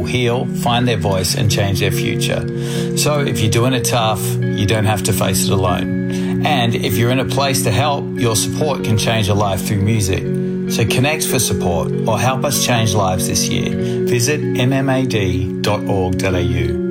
heal, find their voice, and change their future. So if you're doing it tough, you don't have to face it alone. And if you're in a place to help, your support can change a life through music. So connect for support or help us change lives this year. Visit mmad.org.au.